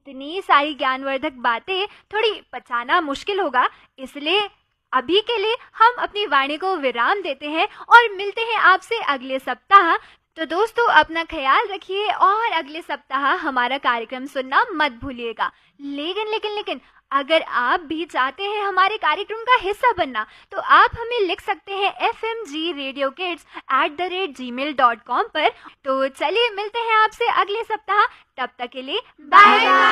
इतनी सारी ज्ञानवर्धक बातें थोड़ी पचाना मुश्किल होगा, इसलिए अभी के लिए हम अपनी वाणी को विराम देते हैं और मिलते हैं आपसे अगले सप्ताह। तो दोस्तों, अपना ख्याल रखिए और अगले सप्ताह हमारा कार्यक्रम सुनना मत भूलिएगा। लेकिन अगर आप भी चाहते हैं हमारे कार्यक्रम का हिस्सा बनना, तो आप हमें लिख सकते हैं fmgradiokids@gmail.com पर। तो चलिए मिलते हैं आपसे अगले सप्ताह, तब तक के लिए बाय बाय।